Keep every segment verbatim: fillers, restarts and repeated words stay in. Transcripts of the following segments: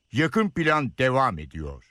Yakın Plan devam ediyor.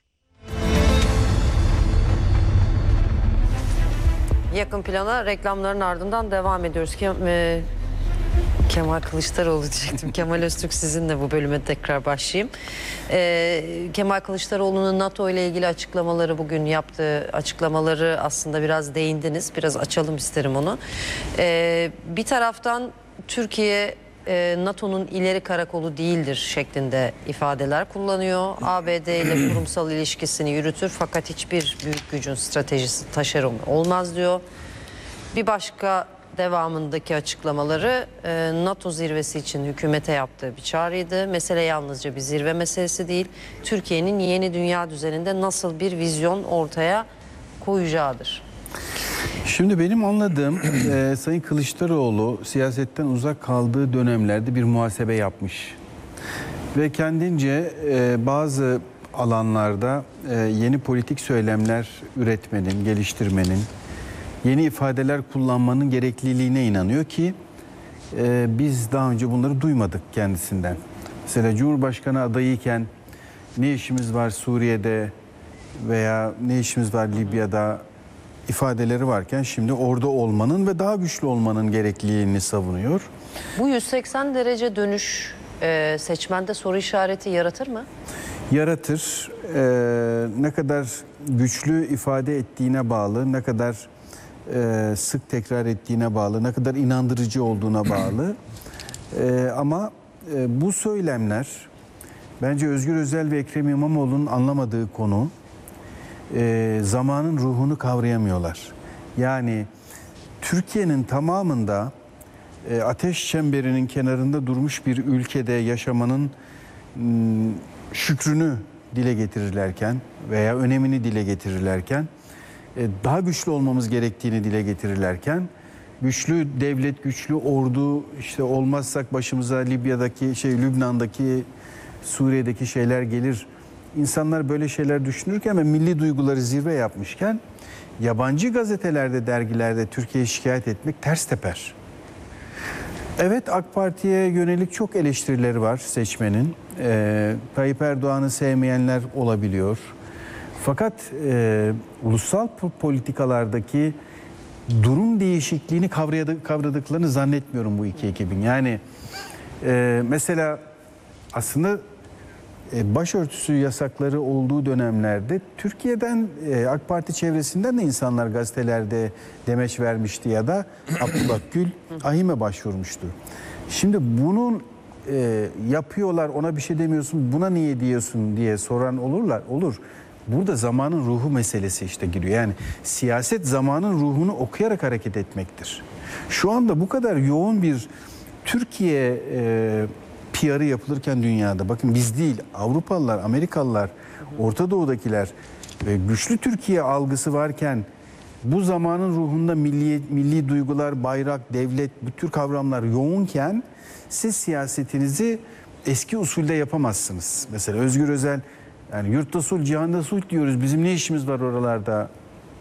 Yakın Plana reklamların ardından devam ediyoruz. Kem, e, Kemal Kılıçdaroğlu diyecektim. Kemal Öztürk, sizinle bu bölüme tekrar başlayayım. E, Kemal Kılıçdaroğlu'nun NATO ile ilgili açıklamaları, bugün yaptığı açıklamaları aslında biraz değindiniz. Biraz açalım isterim onu. E, bir taraftan Türkiye NATO'nun ileri karakolu değildir şeklinde ifadeler kullanıyor. A B D ile kurumsal ilişkisini yürütür fakat hiçbir büyük gücün stratejisi taşeron olmaz diyor. Bir başka devamındaki açıklamaları NATO zirvesi için hükümete yaptığı bir çağrıydı. Mesele yalnızca bir zirve meselesi değil, Türkiye'nin yeni dünya düzeninde nasıl bir vizyon ortaya koyacağıdır. Şimdi benim anladığım e, Sayın Kılıçdaroğlu siyasetten uzak kaldığı dönemlerde bir muhasebe yapmış. Ve kendince e, bazı alanlarda e, yeni politik söylemler üretmenin, geliştirmenin, yeni ifadeler kullanmanın gerekliliğine inanıyor ki e, biz daha önce bunları duymadık kendisinden. Mesela Cumhurbaşkanı adayıyken ne işimiz var Suriye'de veya ne işimiz var Libya'da ifadeleri varken şimdi orada olmanın ve daha güçlü olmanın gerekliliğini savunuyor. Bu yüz seksen derece dönüş e, seçmende soru işareti yaratır mı? Yaratır. Ee, ne kadar güçlü ifade ettiğine bağlı, ne kadar e, sık tekrar ettiğine bağlı, ne kadar inandırıcı olduğuna bağlı. Ee, ama e, bu söylemler bence Özgür Özel ve Ekrem İmamoğlu'nun anlamadığı konu. E, zamanın ruhunu kavrayamıyorlar. Yani Türkiye'nin tamamında e, ateş çemberinin kenarında durmuş bir ülkede yaşamanın m, şükrünü dile getirirlerken veya önemini dile getirirlerken, e, daha güçlü olmamız gerektiğini dile getirirlerken, güçlü devlet, güçlü ordu, işte olmazsak başımıza Libya'daki, şey Lübnan'daki, Suriye'deki şeyler gelir. İnsanlar böyle şeyler düşünürken ve milli duyguları zirve yapmışken yabancı gazetelerde, dergilerde Türkiye'yi şikayet etmek ters teper. Evet, AK Parti'ye yönelik çok eleştirileri var seçmenin. Ee, Tayyip Erdoğan'ı sevmeyenler olabiliyor. Fakat e, ulusal politikalardaki durum değişikliğini kavrayadık, kavradıklarını zannetmiyorum bu iki ekibin. Yani e, mesela aslında başörtüsü yasakları olduğu dönemlerde Türkiye'den, AK Parti çevresinden de insanlar gazetelerde demeç vermişti ya da Abdullah Gül ahime başvurmuştu. Şimdi bunun e, yapıyorlar, ona bir şey demiyorsun, buna niye diyorsun diye soran olurlar, olur. Burada zamanın ruhu meselesi işte giriyor. Yani siyaset zamanın ruhunu okuyarak hareket etmektir. Şu anda bu kadar yoğun bir Türkiye e, P R'ı yapılırken dünyada, bakın biz değil, Avrupalılar, Amerikalılar, Orta Doğu'dakiler ve güçlü Türkiye algısı varken bu zamanın ruhunda milli, milli duygular, bayrak, devlet, bu tür kavramlar yoğunken siz siyasetinizi eski usulde yapamazsınız. Mesela Özgür Özel, yani yurtta sulh, cihanda sulh diyoruz, bizim ne işimiz var oralarda?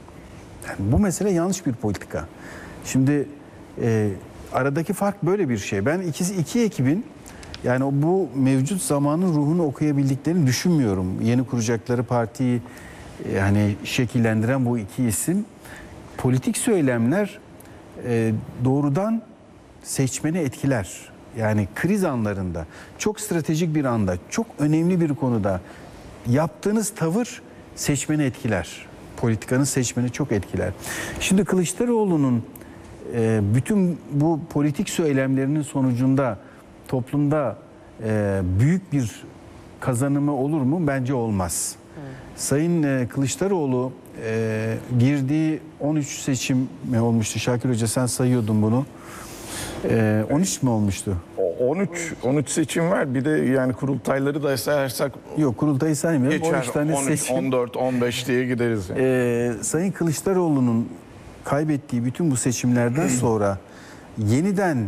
Yani bu mesele yanlış bir politika. Şimdi e, aradaki fark böyle bir şey. Ben ikisi iki ekibin yani bu mevcut zamanın ruhunu okuyabildiklerini düşünmüyorum. Yeni kuracakları partiyi yani şekillendiren bu iki isim, politik söylemler e, doğrudan seçmeni etkiler. Yani kriz anlarında, çok stratejik bir anda, çok önemli bir konuda yaptığınız tavır seçmeni etkiler. Politikanın seçmeni çok etkiler. Şimdi Kılıçdaroğlu'nun e, bütün bu politik söylemlerinin sonucunda toplumda e, büyük bir kazanımı olur mu? Bence olmaz. Hmm. Sayın e, Kılıçdaroğlu e, girdiği on üç seçim mi olmuştu? Şakir Hoca sen sayıyordun bunu. E, on üç mü olmuştu? on üç on üç seçim var. Bir de yani kurultayları da sayarsak yok, kurultayı saymıyorum. Geçer, on üç tane on üç, seçim. on dört on beş diye gideriz. Yani. E, Sayın Kılıçdaroğlu'nun kaybettiği bütün bu seçimlerden sonra yeniden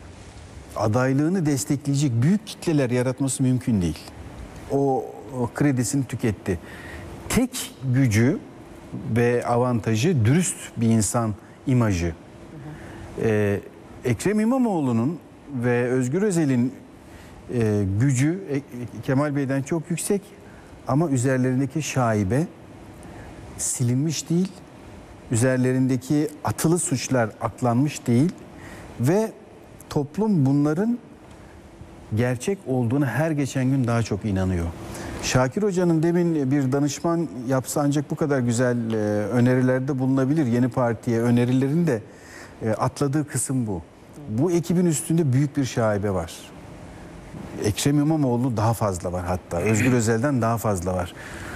adaylığını destekleyecek büyük kitleler yaratması mümkün değil. O, o kredisini tüketti. Tek gücü ve avantajı dürüst bir insan imajı. Hı hı. Ee, Ekrem İmamoğlu'nun ve Özgür Özel'in e, gücü e, Kemal Bey'den çok yüksek ama üzerlerindeki şaibe silinmiş değil. Üzerlerindeki atılı suçlar aklanmış değil ve toplum bunların gerçek olduğunu her geçen gün daha çok inanıyor. Şakir Hoca'nın demin bir danışman yapsa ancak bu kadar güzel e, önerilerde bulunabilir. Yeni partiye önerilerin de e, atladığı kısım bu. Bu ekibin üstünde büyük bir şaibe var. Ekrem İmamoğlu daha fazla var hatta. Özgür Özel'den daha fazla var.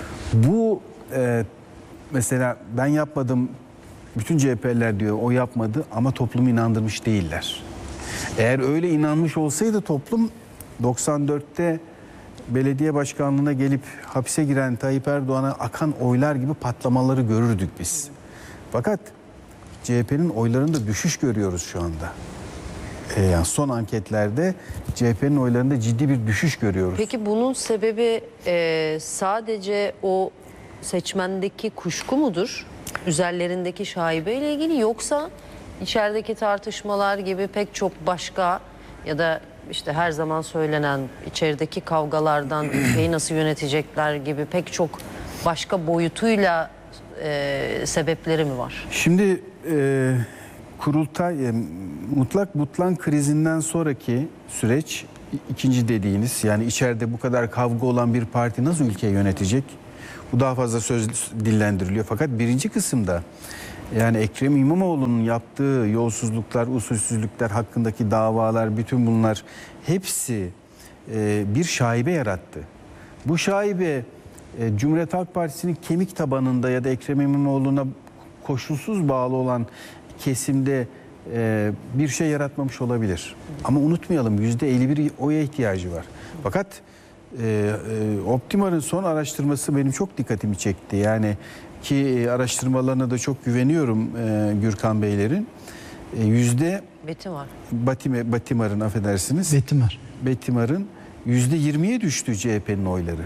Bu e, mesela ben yapmadım, bütün C H P'liler diyor o yapmadı ama toplumu inandırmış değiller. Eğer öyle inanmış olsaydı toplum doksan dörtte belediye başkanlığına gelip hapse giren Tayyip Erdoğan'a akan oylar gibi patlamaları görürdük biz. Fakat C H P'nin oylarında düşüş görüyoruz şu anda. Ee, yani son anketlerde C H P'nin oylarında ciddi bir düşüş görüyoruz. Peki bunun sebebi e, sadece o seçmendeki kuşku mudur? Üzerlerindeki şaibeyle ilgili, yoksa içerideki tartışmalar gibi pek çok başka ya da işte her zaman söylenen içerideki kavgalardan ülkeyi nasıl yönetecekler gibi pek çok başka boyutuyla e, sebepleri mi var? Şimdi e, kurultay, e, mutlak butlan krizinden sonraki süreç ikinci dediğiniz, yani içeride bu kadar kavga olan bir parti nasıl ülkeyi yönetecek? Bu daha fazla söz dillendiriliyor. Fakat birinci kısımda yani Ekrem İmamoğlu'nun yaptığı yolsuzluklar, usulsüzlükler hakkındaki davalar, bütün bunlar hepsi e, bir şaibe yarattı. Bu şaibe e, Cumhuriyet Halk Partisi'nin kemik tabanında ya da Ekrem İmamoğlu'na koşulsuz bağlı olan kesimde e, bir şey yaratmamış olabilir. Ama unutmayalım, yüzde elli bir oya ihtiyacı var. Fakat e, e, Optimar'ın son araştırması benim çok dikkatimi çekti. Yani ki araştırmalarına da çok güveniyorum e, Gürkan Beylerin. E, yüzde Betim var. Batime, Batimar'ın affedersiniz. Betimar. Betimar'ın yüzde yirmiye düştü C H P'nin oyları.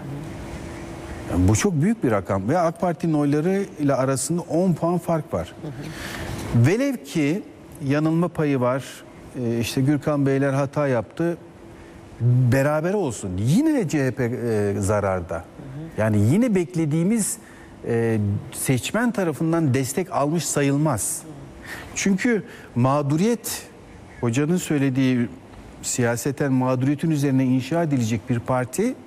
Yani bu çok büyük bir rakam ve AK Parti'nin oyları ile arasında on puan fark var. Hı hı. Velev ki yanılma payı var. E, işte Gürkan Beyler hata yaptı. Beraber olsun. Yine C H P e, zararda. Hı hı. Yani yine beklediğimiz e, seçmen tarafından destek almış sayılmaz. Hı. Çünkü mağduriyet, hocanın söylediği siyaseten mağduriyetin üzerine inşa edilecek bir parti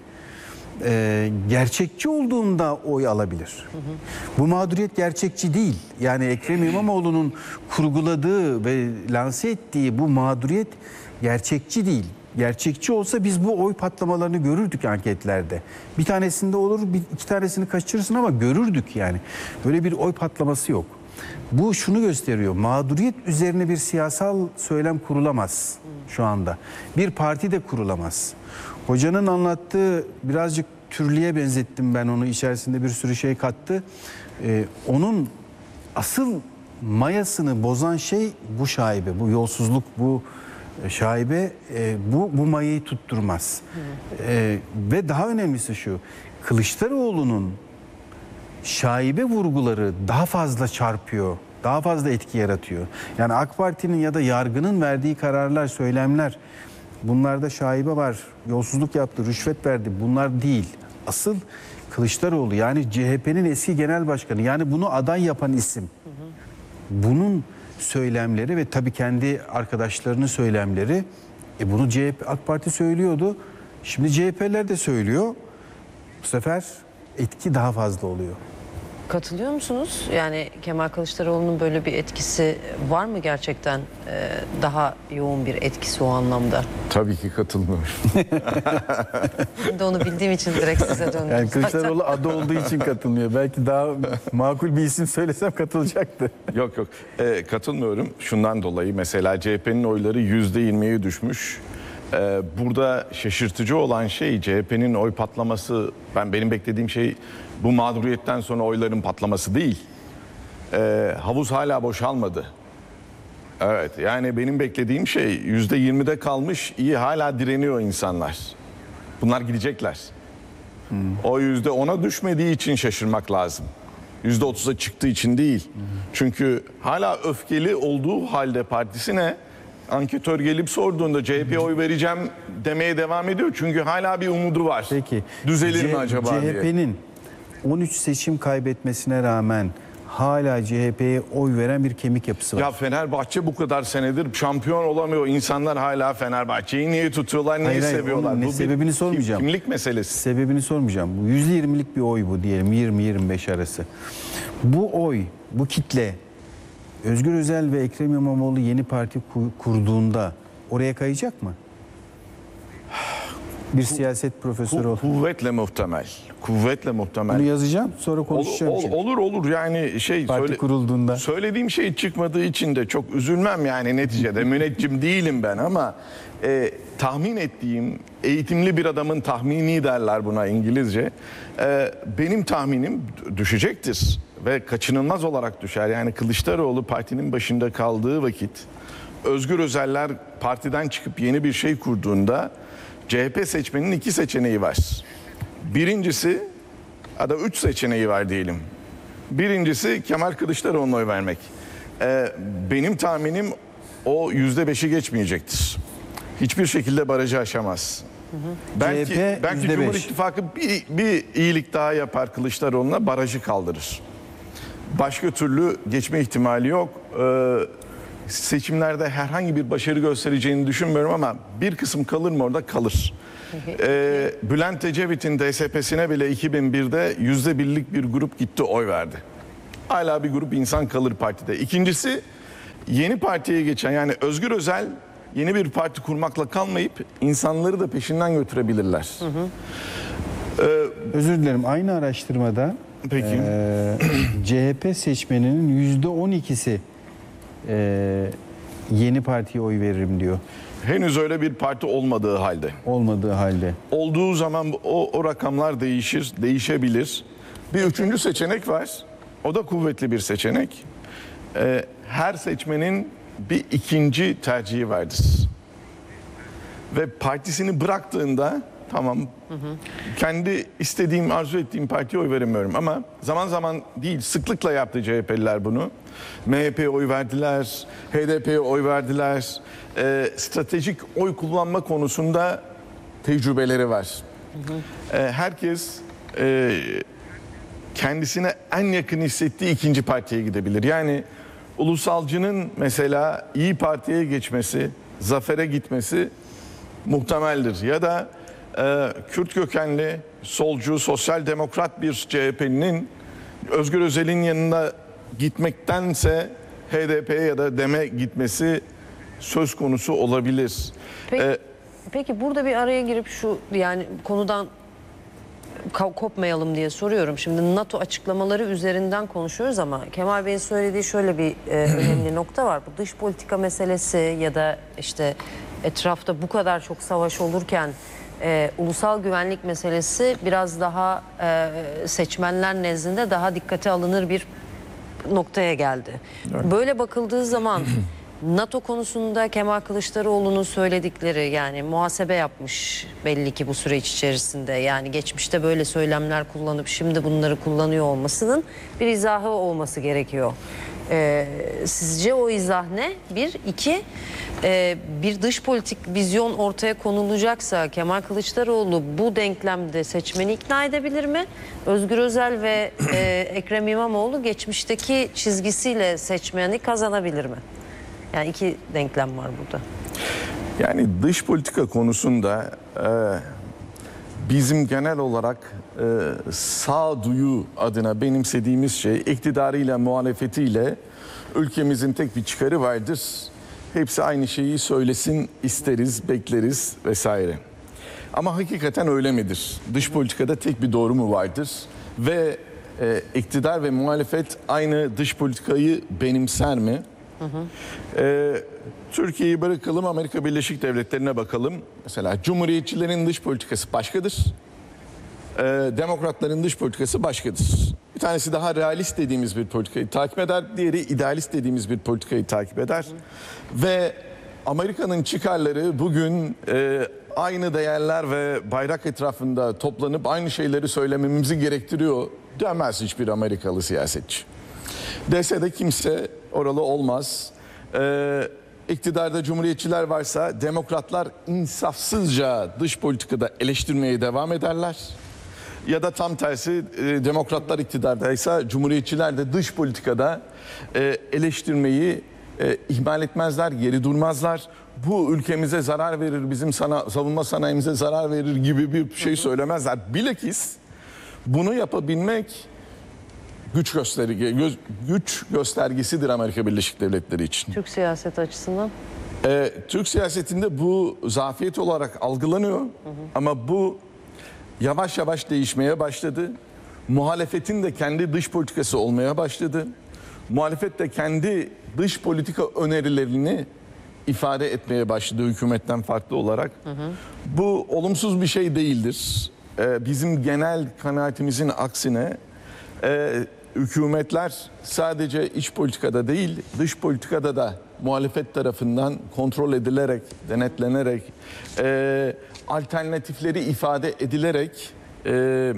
e, gerçekçi olduğunda oy alabilir. Hı hı. Bu mağduriyet gerçekçi değil. Yani Ekrem İmamoğlu'nun kurguladığı ve lanse ettiği bu mağduriyet gerçekçi değil. Gerçekçi olsa biz bu oy patlamalarını görürdük anketlerde. Bir tanesinde olur, bir, iki tanesini kaçırırsın ama görürdük yani. Böyle bir oy patlaması yok. Bu şunu gösteriyor. Mağduriyet üzerine bir siyasal söylem kurulamaz şu anda. Bir parti de kurulamaz. Hocanın anlattığı birazcık türlüye benzettim ben onu. İçerisinde bir sürü şey kattı. Ee, onun asıl mayasını bozan şey bu şaibe, bu yolsuzluk, bu şaibe, e, bu, bu mayayı tutturmaz. E, ve daha önemlisi şu, Kılıçdaroğlu'nun şaibe vurguları daha fazla çarpıyor, daha fazla etki yaratıyor. Yani AK Parti'nin ya da yargının verdiği kararlar, söylemler, bunlarda şaibe var, yolsuzluk yaptı, rüşvet verdi, bunlar değil. Asıl Kılıçdaroğlu, yani C H P'nin eski genel başkanı, yani bunu aday yapan isim. Bunun söylemleri ve tabii kendi arkadaşlarının söylemleri, e bunu C H P, AK Parti söylüyordu. Şimdi C H P'ler de söylüyor. Bu sefer etki daha fazla oluyor. Katılıyor musunuz? Yani Kemal Kılıçdaroğlu'nun böyle bir etkisi var mı gerçekten? Ee, daha yoğun bir etkisi o anlamda. Tabii ki katılmıyorum. Şimdi onu bildiğim için direkt size döndüm. Yani Kılıçdaroğlu adı olduğu için katılmıyor. Belki daha makul bir isim söylesem katılacaktı. Yok yok, e, katılmıyorum. Şundan dolayı mesela C H P'nin oyları yüzde yirmiye düşmüş. E, burada şaşırtıcı olan şey C H P'nin oy patlaması. Ben benim beklediğim şey bu mağduriyetten sonra oyların patlaması değil. E, havuz hala boşalmadı. Evet, yani benim beklediğim şey yüzde yirmide kalmış, iyi hala direniyor insanlar. Bunlar gidecekler. Hmm. O yüzde ona düşmediği için şaşırmak lazım. Yüzde otuza çıktığı için değil. Hmm. Çünkü hala öfkeli olduğu halde partisine anketör gelip sorduğunda C H P'ye oy vereceğim demeye devam ediyor. Çünkü hala bir umudu var. Peki. Düzelir mi C- acaba diye. C H P'nin on üç seçim kaybetmesine rağmen hala C H P'ye oy veren bir kemik yapısı var. Ya Fenerbahçe bu kadar senedir şampiyon olamıyor. İnsanlar hala Fenerbahçe'yi niye tutuyorlar, niye Hayır, hayır, seviyorlar? onun ne Bu bir sebebini kim- sormayacağım. Kimlik meselesi. Sebebini sormayacağım. Bu yüzde yirmilik bir oy bu diyelim, yirmi yirmi beş arası. Bu oy, bu kitle Özgür Özel ve Ekrem İmamoğlu yeni parti ku- kurduğunda oraya kayacak mı? Bir siyaset profesörü Ku- ol. Kuvvetle muhtemel. Kuvvetle muhtemel. Bunu yazacağım, sonra Ol- konuşacağım. ol- şimdi. olur olur yani şey Parti söyle- kurulduğunda. söylediğim şey çıkmadığı için de çok üzülmem yani neticede müneccim değilim ben ama e, tahmin ettiğim eğitimli bir adamın tahmini derler buna İngilizce. E, benim tahminim düşecektir ve kaçınılmaz olarak düşer. Yani Kılıçdaroğlu partinin başında kaldığı vakit Özgür Özeller partiden çıkıp yeni bir şey kurduğunda C H P seçmeninin iki seçeneği var. Birincisi ya da üç seçeneği var diyelim. Birincisi Kemal Kılıçdaroğlu'na oy vermek. Ee, benim tahminim o yüzde beşi geçmeyecektir. Hiçbir şekilde barajı aşamaz. Belki, C H P belki yüzde Cumhur beş. İttifakı bir, bir iyilik daha yapar Kılıçdaroğlu'na, barajı kaldırır. Başka türlü geçme ihtimali yok. Ee, seçimlerde herhangi bir başarı göstereceğini düşünmüyorum ama bir kısım kalır mı orada? Kalır. Ee, Bülent Ecevit'in D S P'sine bile iki bin birde yüzde birlik bir grup gitti oy verdi. Hala bir grup insan kalır partide. İkincisi yeni partiye geçen yani Özgür Özel yeni bir parti kurmakla kalmayıp insanları da peşinden götürebilirler. Özür dilerim, aynı araştırmada Peki. e, C H P seçmeninin yüzde on ikisi e, yeni partiye oy veririm diyor. Henüz öyle bir parti olmadığı halde. Olmadığı halde. Olduğu zaman o, o rakamlar değişir, değişebilir. Bir üçüncü seçenek var. O da kuvvetli bir seçenek. Ee, her seçmenin bir ikinci tercihi vardır. Ve partisini bıraktığında tamam kendi istediğim, arzu ettiğim partiye oy veremiyorum. Ama zaman zaman değil, sıklıkla yaptı C H P'liler bunu. M H P'ye oy verdiler, H D P'ye oy verdiler. Ee, stratejik oy kullanma konusunda tecrübeleri var. Ee, herkes e, kendisine en yakın hissettiği ikinci partiye gidebilir. Yani ulusalcının mesela İyi Parti'ye geçmesi, zafere gitmesi muhtemeldir. Ya da e, Kürt kökenli, solcu, sosyal demokrat bir C H P'nin Özgür Özel'in yanına gitmektense H D P'ye ya da DEM'e gitmesi söz konusu olabilir. Peki, Ee, peki burada bir araya girip şu yani konudan ka- kopmayalım diye soruyorum. Şimdi NATO açıklamaları üzerinden konuşuyoruz ama Kemal Bey'in söylediği şöyle bir e, önemli nokta var. Bu dış politika meselesi ya da işte etrafta bu kadar çok savaş olurken e, ulusal güvenlik meselesi biraz daha e, seçmenler nezdinde daha dikkate alınır bir noktaya geldi. Böyle bakıldığı zaman NATO konusunda Kemal Kılıçdaroğlu'nun söyledikleri yani muhasebe yapmış belli ki bu süreç içerisinde. Yani geçmişte böyle söylemler kullanıp şimdi bunları kullanıyor olmasının bir izahı olması gerekiyor. Ee, sizce o izah ne? Bir, iki, e, bir dış politik vizyon ortaya konulacaksa Kemal Kılıçdaroğlu bu denklemde seçmeni ikna edebilir mi? Özgür Özel ve e, Ekrem İmamoğlu geçmişteki çizgisiyle seçmeni kazanabilir mi? Yani iki denklem var burada. Yani dış politika konusunda e, bizim genel olarak e, sağduyu adına benimsediğimiz şey iktidarıyla muhalefetiyle ülkemizin tek bir çıkarı vardır. Hepsi aynı şeyi söylesin isteriz, bekleriz vesaire. Ama hakikaten öyle midir? Dış politikada tek bir doğru mu vardır? Ve e, iktidar ve muhalefet aynı dış politikayı benimser mi? Hı hı. Ee, Türkiye'yi bırakalım, Amerika Birleşik Devletleri'ne bakalım. Mesela Cumhuriyetçilerin dış politikası başkadır. Ee, Demokratların dış politikası başkadır. Bir tanesi daha realist dediğimiz bir politikayı takip eder. Diğeri idealist dediğimiz bir politikayı takip eder. Hı. Ve Amerika'nın çıkarları bugün e, aynı değerler ve bayrak etrafında toplanıp aynı şeyleri söylememizi gerektiriyor demez hiçbir Amerikalı siyasetçi. Dese de kimse oralı olmaz. Ee, iktidarda cumhuriyetçiler varsa demokratlar insafsızca dış politikada eleştirmeye devam ederler. Ya da tam tersi e, demokratlar iktidardaysa cumhuriyetçiler de dış politikada e, eleştirmeyi e, ihmal etmezler, geri durmazlar. Bu ülkemize zarar verir, bizim sana, savunma sanayimize zarar verir gibi bir şey söylemezler. Bilakis bunu yapabilmek güç gösterge, göz, güç göstergesidir Amerika Birleşik Devletleri için. Türk siyaseti açısından? Ee, Türk siyasetinde bu zafiyet olarak algılanıyor, hı hı. ama bu yavaş yavaş değişmeye başladı. Muhalefetin de kendi dış politikası olmaya başladı. Muhalefet de kendi dış politika önerilerini ifade etmeye başladı hükümetten farklı olarak. Hı hı. Bu olumsuz bir şey değildir. Ee, bizim genel kanaatimizin aksine e, hükümetler sadece iç politikada değil, dış politikada da muhalefet tarafından kontrol edilerek, denetlenerek, e, alternatifleri ifade edilerek e,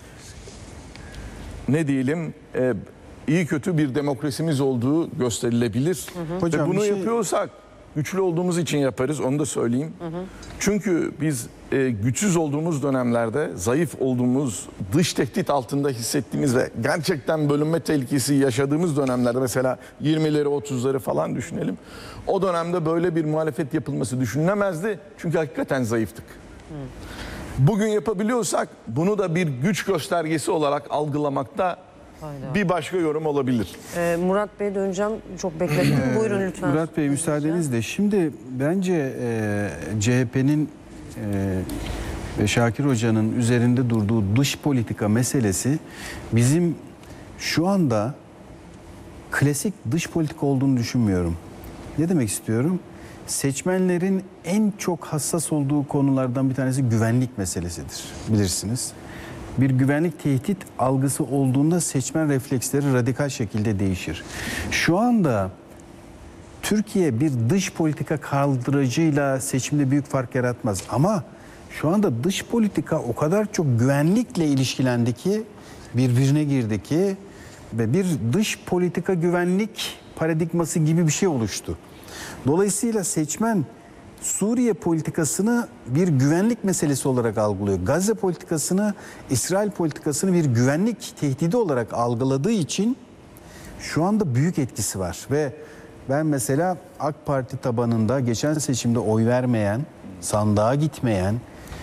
ne diyelim e, iyi kötü bir demokrasimiz olduğu gösterilebilir. Hı hı. Hocam, Ve bunu bir şey... yapıyorsak güçlü olduğumuz için yaparız, onu da söyleyeyim. Hı hı. Çünkü biz e, güçsüz olduğumuz dönemlerde, zayıf olduğumuz, dış tehdit altında hissettiğimiz ve gerçekten bölünme tehlikesi yaşadığımız dönemlerde, mesela yirmileri otuzları falan düşünelim. O dönemde böyle bir muhalefet yapılması düşünülemezdi. Çünkü hakikaten zayıftık. Hı. Bugün yapabiliyorsak bunu da bir güç göstergesi olarak algılamakta Hayda. bir başka yorum olabilir. Ee, Murat Bey'e döneceğim. Çok beklettim. Buyurun lütfen. Murat Bey, müsaadenizle. Şimdi bence e, C H P'nin e, ve Şakir Hoca'nın üzerinde durduğu dış politika meselesi bizim şu anda klasik dış politika olduğunu düşünmüyorum. Ne demek istiyorum? Seçmenlerin en çok hassas olduğu konulardan bir tanesi güvenlik meselesidir. Bilirsiniz. Bir güvenlik tehdit algısı olduğunda seçmen refleksleri radikal şekilde değişir. Şu anda Türkiye bir dış politika kaldırıcıyla seçimde büyük fark yaratmaz. Ama şu anda dış politika o kadar çok güvenlikle ilişkilendi ki, birbirine girdi ki ve bir dış politika güvenlik paradigması gibi bir şey oluştu. Dolayısıyla seçmen Suriye politikasını bir güvenlik meselesi olarak algılıyor. Gazze politikasını, İsrail politikasını bir güvenlik tehdidi olarak algıladığı için şu anda büyük etkisi var. Ve ben mesela AK Parti tabanında geçen seçimde oy vermeyen, sandığa gitmeyen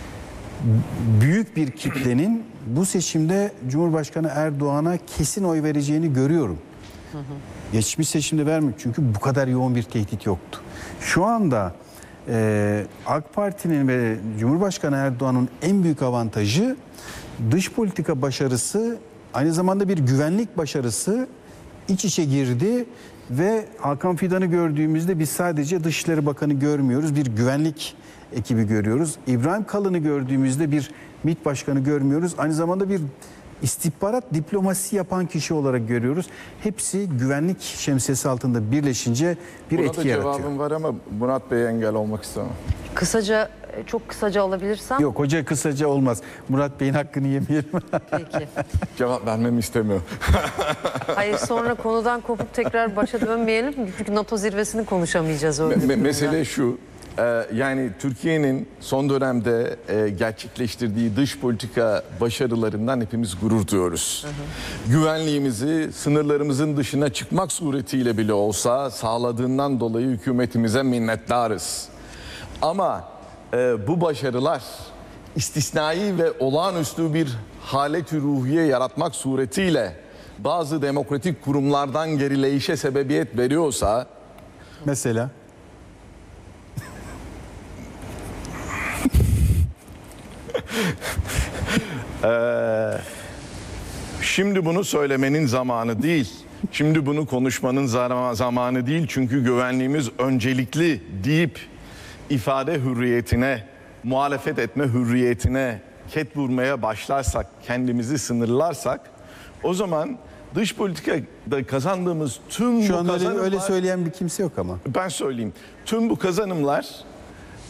büyük bir kitlenin bu seçimde Cumhurbaşkanı Erdoğan'a kesin oy vereceğini görüyorum. Hı hı. Geçmiş seçimde vermiyor çünkü bu kadar yoğun bir tehdit yoktu. Şu anda Ee, AK Parti'nin ve Cumhurbaşkanı Erdoğan'ın en büyük avantajı dış politika başarısı, aynı zamanda bir güvenlik başarısı iç içe girdi ve Hakan Fidan'ı gördüğümüzde biz sadece Dışişleri Bakanı görmüyoruz, bir güvenlik ekibi görüyoruz. İbrahim Kalın'ı gördüğümüzde bir MİT Başkanı görmüyoruz, aynı zamanda bir istihbarat diplomasi yapan kişi olarak görüyoruz. Hepsi güvenlik şemsiyesi altında birleşince bir Buna etki yaratıyor. Buna da cevabım var ama Murat Bey'e engel olmak istemem. Kısaca, çok kısaca alabilirsem. Yok hoca, kısaca olmaz. Murat Bey'in hakkını yemeyelim. Peki. Cevap vermemi istemiyor. Hayır, sonra konudan kopup tekrar başa dönmeyelim. Çünkü NATO zirvesini konuşamayacağız öyle. Me- mesele şu. Yani Türkiye'nin son dönemde gerçekleştirdiği dış politika başarılarından hepimiz gurur duyuyoruz. Hı hı. Güvenliğimizi sınırlarımızın dışına çıkmak suretiyle bile olsa sağladığından dolayı hükümetimize minnettarız. Ama bu başarılar istisnai ve olağanüstü bir halet-i ruhiye yaratmak suretiyle bazı demokratik kurumlardan gerileyişe sebebiyet veriyorsa... Mesela... Ee, şimdi bunu söylemenin zamanı değil. Şimdi bunu konuşmanın zamanı değil. Çünkü güvenliğimiz öncelikli deyip ifade hürriyetine, muhalefet etme hürriyetine ket vurmaya başlarsak, kendimizi sınırlarsak, o zaman dış politikada kazandığımız tüm Şu bu an kazanımlar... öyle, öyle söyleyen bir kimse yok ama. Ben söyleyeyim. Tüm bu kazanımlar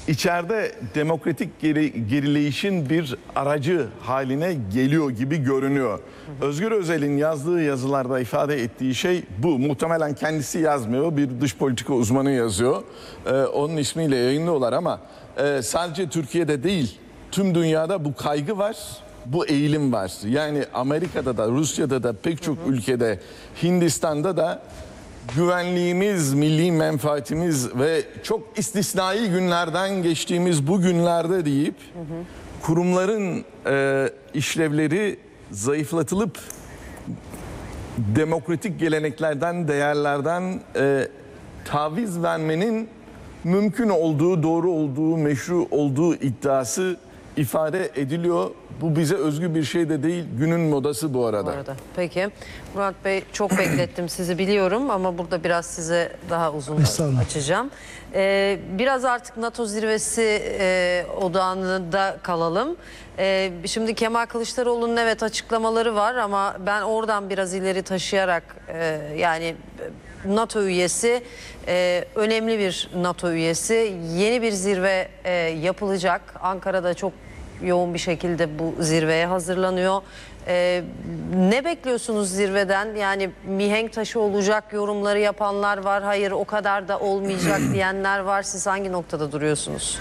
içeride demokratik geri, gerileyişin bir aracı haline geliyor gibi görünüyor. Özgür Özel'in yazdığı yazılarda ifade ettiği şey bu. Muhtemelen kendisi yazmıyor, bir dış politika uzmanı yazıyor. Ee, onun ismiyle yayınlıyorlar ama e, sadece Türkiye'de değil, tüm dünyada bu kaygı var, bu eğilim var. Yani Amerika'da da, Rusya'da da, pek çok ülkede, Hindistan'da da güvenliğimiz, milli menfaatimiz ve çok istisnai günlerden geçtiğimiz bu günlerde deyip hı hı. kurumların e, işlevleri zayıflatılıp demokratik geleneklerden, değerlerden e, taviz vermenin mümkün olduğu, doğru olduğu, meşru olduğu iddiası ifade ediliyor. Bu bize özgü bir şey de değil, günün modası bu arada. Bu arada. Peki. Murat Bey, çok beklettim sizi biliyorum ama burada biraz size daha uzun açacağım. Ee, biraz artık NATO zirvesi e, odağında kalalım. Ee, şimdi Kemal Kılıçdaroğlu'nun evet açıklamaları var ama ben oradan biraz ileri taşıyarak e, yani NATO üyesi, e, önemli bir NATO üyesi, yeni bir zirve e, yapılacak. Ankara'da çok yoğun bir şekilde bu zirveye hazırlanıyor. Ee, ne bekliyorsunuz zirveden? Yani mihenk taşı olacak yorumları yapanlar var. Hayır o kadar da olmayacak diyenler var. Siz hangi noktada duruyorsunuz?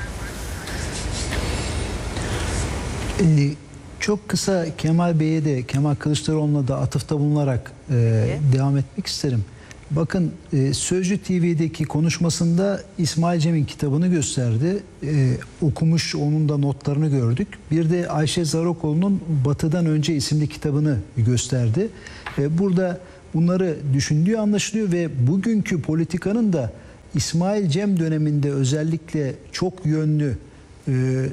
Ee, çok kısa Kemal Bey'e de Kemal Kılıçdaroğlu'na da atıfta bulunarak e, devam etmek isterim. Bakın e, Sözcü T V'deki konuşmasında İsmail Cem'in kitabını gösterdi. E, okumuş, onun da notlarını gördük. Bir de Ayşe Zarokoğlu'nun Batı'dan Önce isimli kitabını gösterdi. E, burada bunları düşündüğü anlaşılıyor ve bugünkü politikanın da İsmail Cem döneminde özellikle çok yönlü e,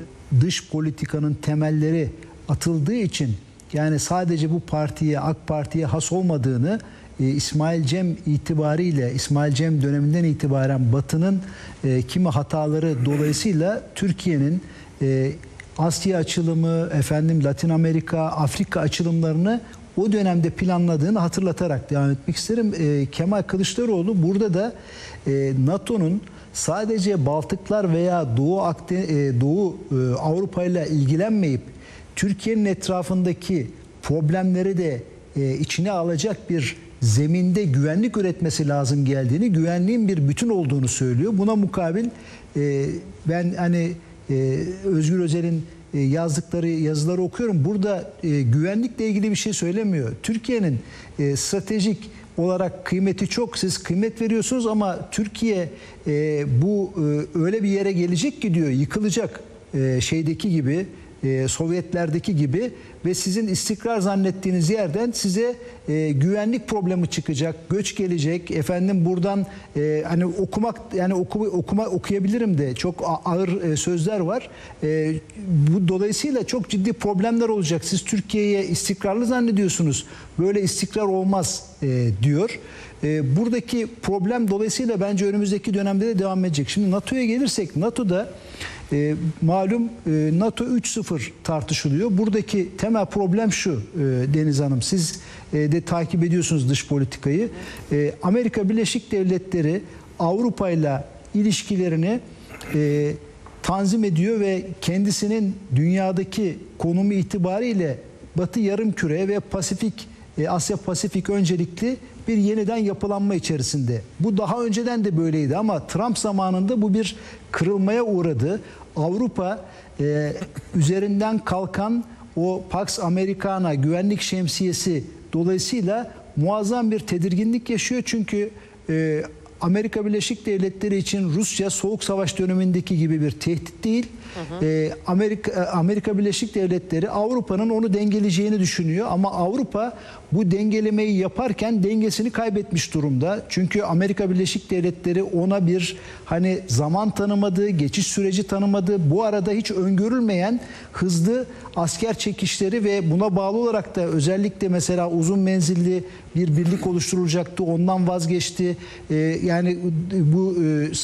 dış politikanın temelleri atıldığı için, yani sadece bu partiye, AK Parti'ye has olmadığını, İsmail Cem itibariyle, İsmail Cem döneminden itibaren Batı'nın e, kimi hataları dolayısıyla Türkiye'nin e, Asya açılımı, efendim Latin Amerika, Afrika açılımlarını o dönemde planladığını hatırlatarak devam etmek isterim. E, Kemal Kılıçdaroğlu burada da e, NATO'nun sadece Baltıklar veya Doğu, Akde, e, Doğu e, Avrupa ile ilgilenmeyip Türkiye'nin etrafındaki problemleri de e, içine alacak bir zeminde güvenlik üretmesi lazım geldiğini, güvenliğin bir bütün olduğunu söylüyor. Buna mukabil e, ben hani e, Özgür Özel'in e, yazdıkları yazıları okuyorum. Burada e, güvenlikle ilgili bir şey söylemiyor. Türkiye'nin e, stratejik olarak kıymeti çok. Siz kıymet veriyorsunuz ama Türkiye e, bu e, öyle bir yere gelecek ki diyor, yıkılacak e, şeydeki gibi, e, Sovyetlerdeki gibi ve sizin istikrar zannettiğiniz yerden size e, güvenlik problemi çıkacak, göç gelecek. Efendim buradan e, hani okumak, yani oku, okuma okuyabilirim de çok ağır e, sözler var. E, bu dolayısıyla çok ciddi problemler olacak. Siz Türkiye'ye istikrarlı zannediyorsunuz. Böyle istikrar olmaz e, diyor. E, buradaki problem dolayısıyla bence önümüzdeki dönemde de devam edecek. Şimdi NATO'ya gelirsek, NATO'da E, malum e, NATO üç sıfır tartışılıyor. Buradaki temel problem şu e, Deniz Hanım, siz e, de takip ediyorsunuz dış politikayı. E, Amerika Birleşik Devletleri Avrupa ile ilişkilerini e, tanzim ediyor ve kendisinin dünyadaki konumu itibariyle Batı Yarımküre ve Pasifik, e, Asya Pasifik öncelikli bir yeniden yapılanma içerisinde. Bu daha önceden de böyleydi ama Trump zamanında bu bir kırılmaya uğradı. Avrupa e, üzerinden kalkan o Pax Americana güvenlik şemsiyesi dolayısıyla muazzam bir tedirginlik yaşıyor. Çünkü e, Amerika Birleşik Devletleri için Rusya Soğuk Savaş dönemindeki gibi bir tehdit değil. Hı hı. E, Amerika, Amerika Birleşik Devletleri Avrupa'nın onu dengeleyeceğini düşünüyor ama Avrupa bu dengelemeyi yaparken dengesini kaybetmiş durumda. Çünkü Amerika Birleşik Devletleri ona bir hani zaman tanımadı, geçiş süreci tanımadı. Bu arada hiç öngörülmeyen hızlı asker çekişleri ve buna bağlı olarak da özellikle mesela uzun menzilli bir birlik oluşturulacaktı. Ondan vazgeçti. E, yani bu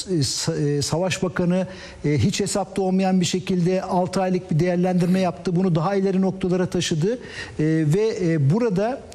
e, Savaş Bakanı e, hiç hesapta olmayan bir şekilde altı aylık bir değerlendirme yaptı. Bunu daha ileri noktalara taşıdı. E, ve e, burada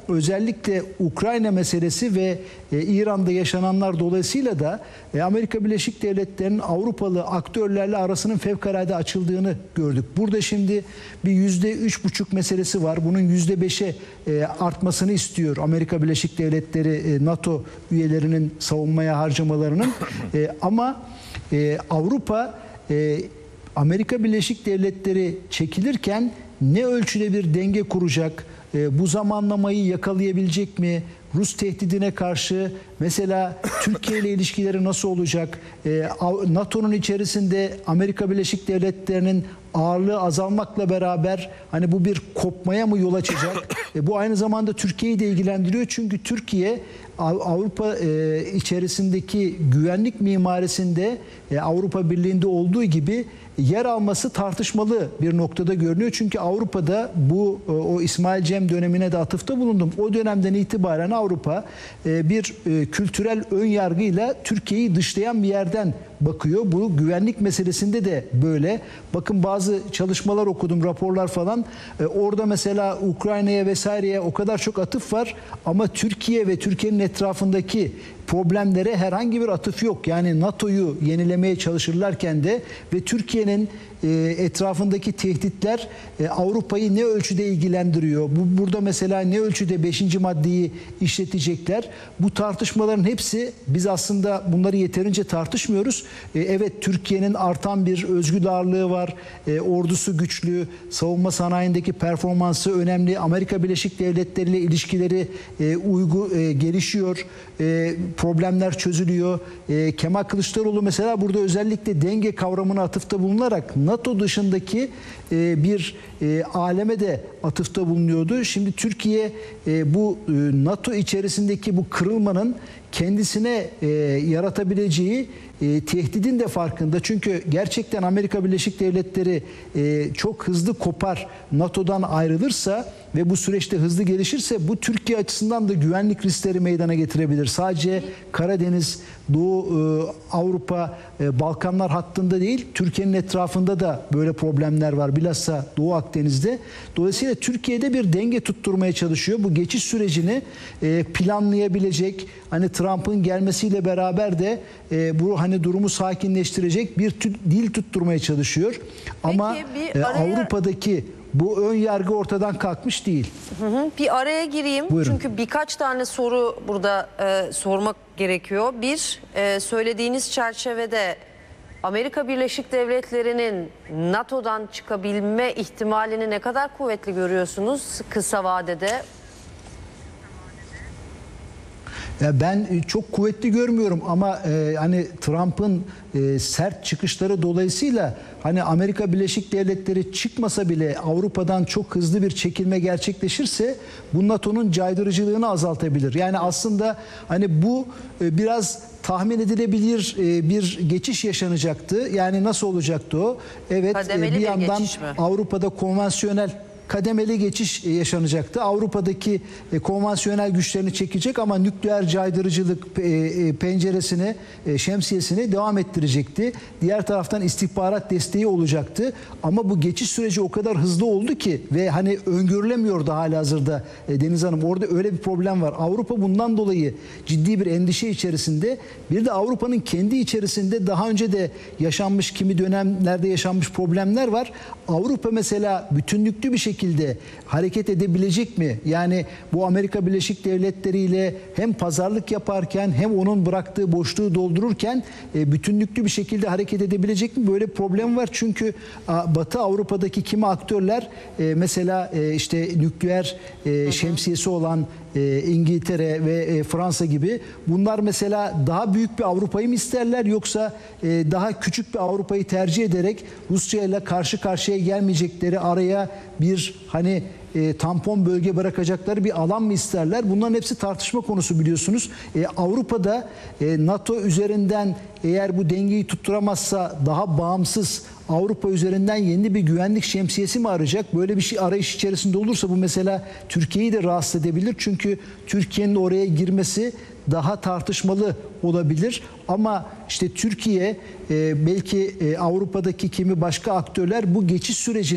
özellikle Ukrayna meselesi ve e, İran'da yaşananlar dolayısıyla da e, Amerika Birleşik Devletleri'nin Avrupalı aktörlerle arasının fevkalade açıldığını gördük. Burada şimdi bir yüzde üç buçuk meselesi var. Bunun yüzde beşe e, artmasını istiyor Amerika Birleşik Devletleri e, NATO üyelerinin savunmaya harcamalarının. E, ama e, Avrupa e, Amerika Birleşik Devletleri çekilirken ne ölçüde bir denge kuracak? E, bu zamanlamayı yakalayabilecek mi? Rus tehdidine karşı mesela Türkiye ile ilişkileri nasıl olacak? E, NATO'nun içerisinde Amerika Birleşik Devletleri'nin ağırlığı azalmakla beraber hani bu bir kopmaya mı yol açacak? E, bu aynı zamanda Türkiye'yi de ilgilendiriyor. Çünkü Türkiye Avrupa e, içerisindeki güvenlik mimarisinde e, Avrupa Birliği'nde olduğu gibi yer alması tartışmalı bir noktada görünüyor. Çünkü Avrupa'da bu e, o İsmail Cem dönemine de atıfta bulundum. O dönemden itibaren Avrupa e, bir e, kültürel ön yargıyla Türkiye'yi dışlayan bir yerden bakıyor. Bu güvenlik meselesinde de böyle. Bakın bazı çalışmalar okudum, raporlar falan. E, orada mesela Ukrayna'ya vesaireye o kadar çok atıf var ama Türkiye ve Türkiye'nin etrafındaki problemlere herhangi bir atıf yok. Yani NATO'yu yenilemeye çalışırlarken de ve Türkiye'nin e, etrafındaki tehditler e, Avrupa'yı ne ölçüde ilgilendiriyor? Bu burada mesela ne ölçüde beşinci maddeyi işletecekler? Bu tartışmaların hepsi biz aslında bunları yeterince tartışmıyoruz. E, evet Türkiye'nin artan bir özgür ağırlığı var. E, ordusu güçlü, savunma sanayindeki performansı önemli. Amerika Birleşik Devletleri ile ilişkileri e, uygu e, gelişiyor. E, problemler çözülüyor. E, Kemal Kılıçdaroğlu mesela burada özellikle denge kavramına atıfta bulunarak NATO dışındaki e, bir e, aleme de atıfta bulunuyordu. Şimdi Türkiye e, bu e, NATO içerisindeki bu kırılmanın kendisine e, yaratabileceği e, tehdidin de farkında. Çünkü gerçekten Amerika Birleşik Devletleri e, çok hızlı kopar, NATO'dan ayrılırsa ve bu süreçte hızlı gelişirse bu Türkiye açısından da güvenlik riskleri meydana getirebilir. Sadece Karadeniz, Doğu e, Avrupa, e, Balkanlar hattında değil, Türkiye'nin etrafında da böyle problemler var. Bilhassa Doğu Akdeniz'de. Dolayısıyla Türkiye'de bir denge tutturmaya çalışıyor. Bu geçiş sürecini e, planlayabilecek, hani Trump'ın gelmesiyle beraber de e, bu hani durumu sakinleştirecek bir dil tutturmaya çalışıyor. Ama bir e, araya... Avrupa'daki bu ön yargı ortadan kalkmış değil. Hı hı. Bir araya gireyim. Buyurun. Çünkü birkaç tane soru burada e, sormak gerekiyor. Bir, e, söylediğiniz çerçevede Amerika Birleşik Devletleri'nin NATO'dan çıkabilme ihtimalini ne kadar kuvvetli görüyorsunuz kısa vadede? Ya ben çok kuvvetli görmüyorum ama e, hani Trump'ın e, sert çıkışları dolayısıyla hani Amerika Birleşik Devletleri çıkmasa bile Avrupa'dan çok hızlı bir çekilme gerçekleşirse bu NATO'nun caydırıcılığını azaltabilir. Yani aslında hani bu e, biraz tahmin edilebilir e, bir geçiş yaşanacaktı. Yani nasıl olacaktı o? Evet, e, bir yandan Avrupa'da konvansiyonel kademeli geçiş yaşanacaktı. Avrupa'daki e, konvansiyonel güçlerini çekecek ama nükleer caydırıcılık e, e, penceresini, e, şemsiyesini devam ettirecekti. Diğer taraftan istihbarat desteği olacaktı. Ama bu geçiş süreci o kadar hızlı oldu ki ve hani öngörülemiyordu halihazırda e, Deniz Hanım. Orada öyle bir problem var. Avrupa bundan dolayı ciddi bir endişe içerisinde. Bir de Avrupa'nın kendi içerisinde daha önce de yaşanmış kimi dönemlerde yaşanmış problemler var. Avrupa mesela bütünlüklü bir şekilde şekilde hareket edebilecek mi? Yani bu Amerika Birleşik Devletleri ile hem pazarlık yaparken hem onun bıraktığı boşluğu doldururken e, bütünlüklü bir şekilde hareket edebilecek mi? Böyle problem var çünkü a, Batı Avrupa'daki kimi aktörler e, mesela e, işte nükleer e, şemsiyesi olan e, İngiltere ve e, Fransa gibi bunlar mesela daha büyük bir Avrupa'yı mı isterler yoksa e, daha küçük bir Avrupa'yı tercih ederek Rusya ile karşı karşıya gelmeyecekleri araya bir hani e, tampon bölge bırakacakları bir alan mı isterler? Bunların hepsi tartışma konusu biliyorsunuz. E, Avrupa'da e, NATO üzerinden eğer bu dengeyi tutturamazsa daha bağımsız Avrupa üzerinden yeni bir güvenlik şemsiyesi mi arayacak? Böyle bir şey arayış içerisinde olursa bu mesela Türkiye'yi de rahatsız edebilir. Çünkü Türkiye'nin oraya girmesi daha tartışmalı olabilir. Ama işte Türkiye e, belki e, Avrupa'daki kimi başka aktörler bu geçiş sürecini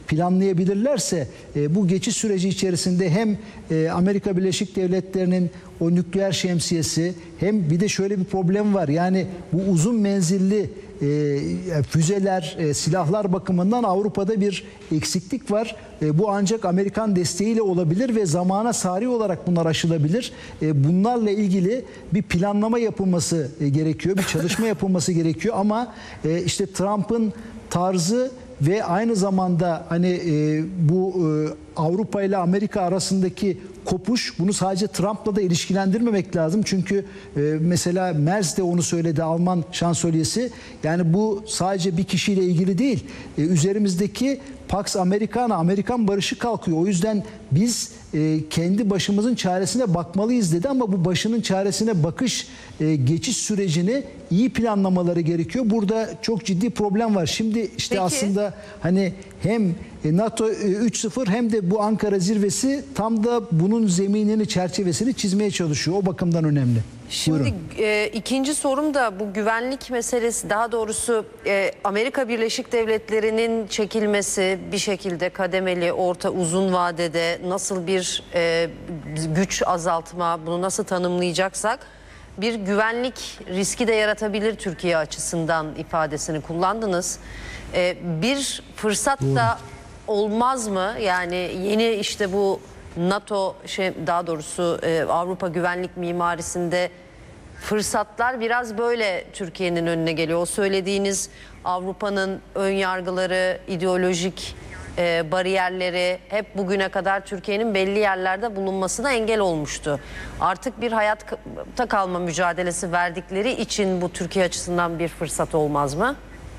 planlayabilirlerse e, bu geçiş süreci içerisinde hem e, Amerika Birleşik Devletleri'nin o nükleer şemsiyesi, hem bir de şöyle bir problem var. Yani bu uzun menzilli e, füzeler, e, silahlar bakımından Avrupa'da bir eksiklik var. E, bu ancak Amerikan desteğiyle olabilir ve zamana sari olarak bunlar aşılabilir. E, bunlarla ilgili bir planlama yapılması e, gerekiyor, bir çalışma yapılması gerekiyor ama e, işte Trump'ın tarzı ve aynı zamanda hani e, bu e, Avrupa ile Amerika arasındaki kopuş, bunu sadece Trump'la da ilişkilendirmemek lazım. Çünkü e, mesela Merz de onu söyledi, Alman şansölyesi. Yani bu sadece bir kişiyle ilgili değil. E, üzerimizdeki Pax Americana, Amerikan barışı kalkıyor. O yüzden biz e, kendi başımızın çaresine bakmalıyız dedi ama bu başının çaresine bakış e, geçiş sürecini iyi planlamaları gerekiyor. Burada çok ciddi problem var. Şimdi işte Peki. aslında hani hem NATO üç sıfır hem de bu Ankara zirvesi tam da bunun zeminini, çerçevesini çizmeye çalışıyor. O bakımdan önemli. Şimdi e, ikinci sorum da bu güvenlik meselesi, daha doğrusu e, Amerika Birleşik Devletleri'nin çekilmesi bir şekilde kademeli, orta, uzun vadede nasıl bir e, güç azaltma, bunu nasıl tanımlayacaksak bir güvenlik riski de yaratabilir Türkiye açısından ifadesini kullandınız. E, bir fırsat Doğru. da olmaz mı? Yani yeni işte bu NATO şey, daha doğrusu e, Avrupa güvenlik mimarisinde fırsatlar biraz böyle Türkiye'nin önüne geliyor. O söylediğiniz Avrupa'nın ön yargıları, ideolojik e, bariyerleri hep bugüne kadar Türkiye'nin belli yerlerde bulunmasına engel olmuştu. Artık bir hayatta kalma mücadelesi verdikleri için bu Türkiye açısından bir fırsat olmaz mı?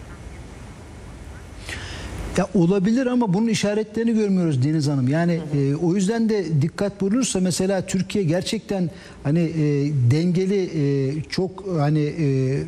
Ya olabilir ama bunun işaretlerini görmüyoruz Deniz Hanım. Yani hı hı. E, o yüzden de dikkat bulunursa mesela Türkiye gerçekten hani e, dengeli, e, çok hani e, e,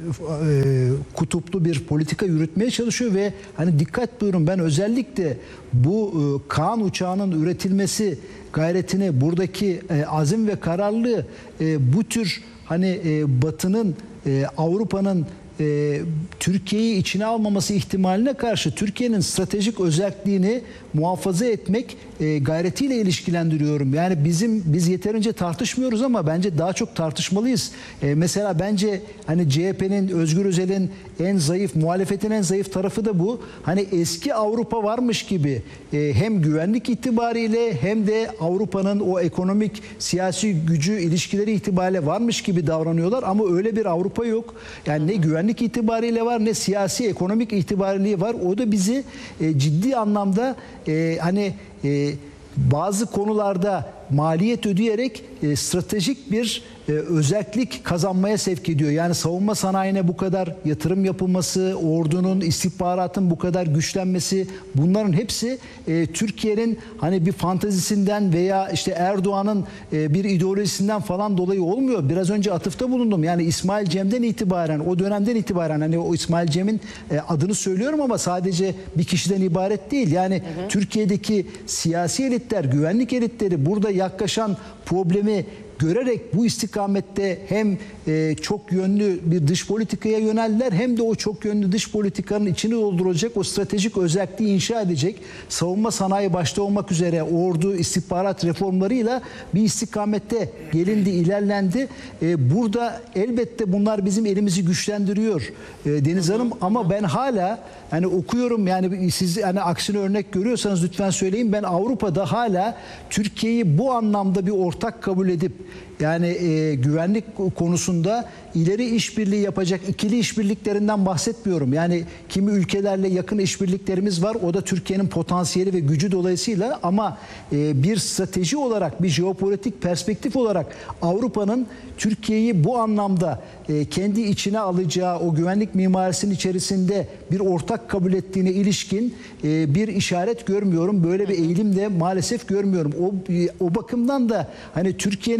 kutuplu bir politika yürütmeye çalışıyor ve hani dikkat buyurun, ben özellikle bu e, Kaan uçağının üretilmesi gayretine, buradaki e, azim ve kararlılığı e, bu tür hani e, Batı'nın, e, Avrupa'nın E, Türkiye'yi içine almaması ihtimaline karşı Türkiye'nin stratejik özelliğini muhafaza etmek e, gayretiyle ilişkilendiriyorum. Yani bizim biz yeterince tartışmıyoruz ama bence daha çok tartışmalıyız. E, mesela bence hani C H P'nin, Özgür Özel'in en zayıf, muhalefetin en zayıf tarafı da bu. Hani eski Avrupa varmış gibi e, hem güvenlik itibariyle hem de Avrupa'nın o ekonomik, siyasi gücü, ilişkileri itibariyle varmış gibi davranıyorlar ama öyle bir Avrupa yok. Yani ne güvenlik itibariyle var, ne siyasi, ekonomik itibariyle var. O da bizi e, ciddi anlamda e, hani e, bazı konularda maliyet ödeyerek e, stratejik bir e, özellik kazanmaya sevk ediyor. Yani savunma sanayine bu kadar yatırım yapılması, ordunun, istihbaratın bu kadar güçlenmesi, bunların hepsi e, Türkiye'nin hani bir fantezisinden veya işte Erdoğan'ın e, bir ideolojisinden falan dolayı olmuyor. Biraz önce atıfta bulundum. Yani İsmail Cem'den itibaren, o dönemden itibaren, hani o İsmail Cem'in e, adını söylüyorum ama sadece bir kişiden ibaret değil. Yani hı hı. Türkiye'deki siyasi elitler, güvenlik elitleri burada yaklaşan problemi görerek bu istikamette hem e, çok yönlü bir dış politikaya yöneldiler hem de o çok yönlü dış politikanın içini dolduracak o stratejik özelliği inşa edecek savunma sanayi başta olmak üzere ordu, istihbarat reformlarıyla bir istikamette gelindi, ilerlendi. E, burada elbette bunlar bizim elimizi güçlendiriyor e, Deniz Hanım, ama ben hala hani okuyorum, yani siz hani aksine örnek görüyorsanız lütfen söyleyin. Ben Avrupa'da hala Türkiye'yi bu anlamda bir ortak kabul edip yani e, güvenlik konusunda ileri işbirliği yapacak ikili işbirliklerinden bahsetmiyorum. Yani kimi ülkelerle yakın işbirliklerimiz var. O da Türkiye'nin potansiyeli ve gücü dolayısıyla, ama e, bir strateji olarak, bir jeopolitik perspektif olarak Avrupa'nın Türkiye'yi bu anlamda e, kendi içine alacağı o güvenlik mimarisinin içerisinde bir ortak kabul ettiğine ilişkin e, bir işaret görmüyorum. Böyle bir eğilim de maalesef görmüyorum. O, o bakımdan da hani Türkiye'nin bu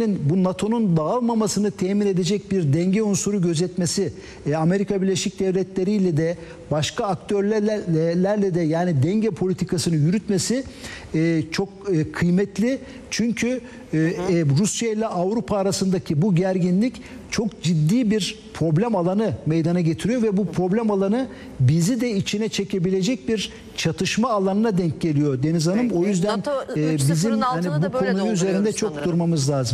NATO'nun dağılmamasını temin edecek bir denge unsuru gözetmesi, e, Amerika Birleşik Devletleri ile de başka aktörlerle de yani denge politikasını yürütmesi e, çok e, kıymetli. Çünkü e, e, Rusya ile Avrupa arasındaki bu gerginlik çok ciddi bir problem alanı meydana getiriyor ve bu problem alanı bizi de içine çekebilecek bir çatışma alanına denk geliyor Deniz Hanım. Peki. O yüzden NATO e, üç sıfırın bizim hani altını bu da böyle konu üzerinde dolduruyoruz çok sanırım. durmamız lazım.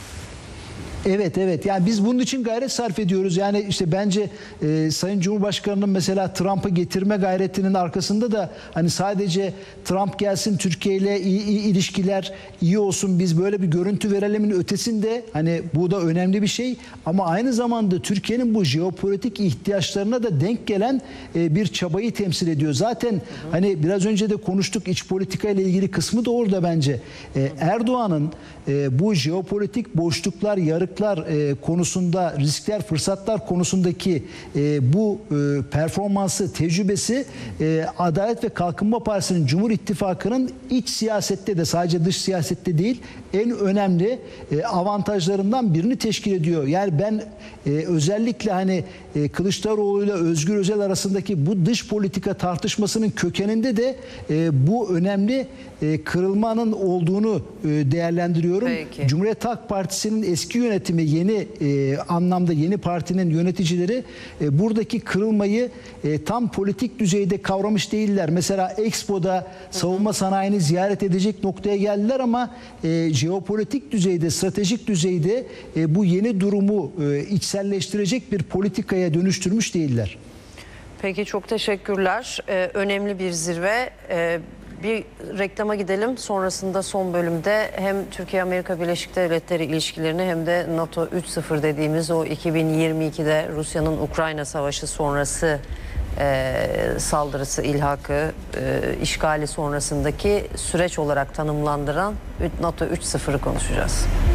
Evet evet yani biz bunun için gayret sarf ediyoruz. Yani işte bence e, Sayın Cumhurbaşkanı'nın mesela Trump'ı getirme gayretinin arkasında da hani sadece Trump gelsin Türkiye ile iyi, iyi ilişkiler iyi olsun biz böyle bir görüntü verelemin ötesinde hani bu da önemli bir şey ama aynı zamanda Türkiye'nin bu jeopolitik ihtiyaçlarına da denk gelen e, bir çabayı temsil ediyor. Zaten hı hı. hani biraz önce de konuştuk iç politika ile ilgili kısmı da orada bence. E, Erdoğan'ın e, bu jeopolitik boşluklar, yarık konusunda riskler, fırsatlar konusundaki e, bu e, performansı, tecrübesi e, Adalet ve Kalkınma Partisi'nin Cumhur İttifakı'nın iç siyasette de sadece dış siyasette değil en önemli e, avantajlarından birini teşkil ediyor. Yani ben e, özellikle hani e, Kılıçdaroğlu ile Özgür Özel arasındaki bu dış politika tartışmasının kökeninde de e, bu önemli e, kırılmanın olduğunu e, değerlendiriyorum. Peki. Cumhuriyet Halk Partisi'nin eski yönetimi yeni e, anlamda yeni partinin yöneticileri e, buradaki kırılmayı e, tam politik düzeyde kavramış değiller. Mesela Expo'da savunma sanayini ziyaret edecek noktaya geldiler ama e, jeopolitik düzeyde, stratejik düzeyde e, bu yeni durumu e, içselleştirecek bir politikaya dönüştürmüş değiller. Peki çok teşekkürler. Ee, önemli bir zirve. Ee, bir reklama gidelim. Sonrasında son bölümde hem Türkiye-Amerika Birleşik Devletleri ilişkilerini hem de NATO üç sıfır dediğimiz o iki bin yirmi ikide Rusya'nın Ukrayna Savaşı sonrası e, saldırısı, ilhakı, e, işgali sonrasındaki süreç olarak tanımlandıran NATO üç sıfırı konuşacağız.